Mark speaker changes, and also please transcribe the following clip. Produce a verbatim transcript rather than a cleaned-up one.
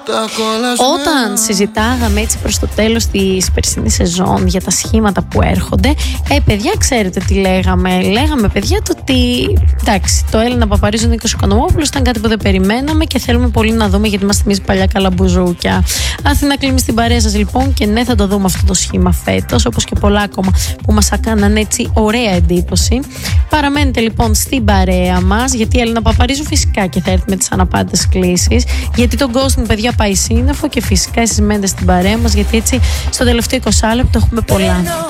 Speaker 1: Όταν συζητάγαμε έτσι προς το τέλος της περσινής σεζόν για τα σχήματα που έρχονται, ε παιδιά ξέρετε τι λέγαμε? Λέγαμε παιδιά το ότι εντάξει, το Έλληνα Παπαρίζου Νίκος Οικονομόπουλος ήταν κάτι που δεν περιμέναμε και θέλουμε πολύ να δούμε, γιατί μας θυμίζει παλιά καλαμπουζούκια. Αθήνα Κλίμη στην παρέα σας λοιπόν, και ναι, θα το δούμε αυτό το σχήμα φέτος, όπως και πολλά ακόμα που μας έκαναν έτσι ωραία εντύπωση. Παραμένετε λοιπόν στην παρέα μας, γιατί η Έλληνα Παπαρίζου φυσικά και θα έρθει με τις αναπάντες κλήσεις, γιατί το ghosting παιδιά πάει σύννεφο, και φυσικά εσείς μένετε στην παρέα μας, γιατί έτσι στο τελευταίο είκοσι λεπτό έχουμε πολλά.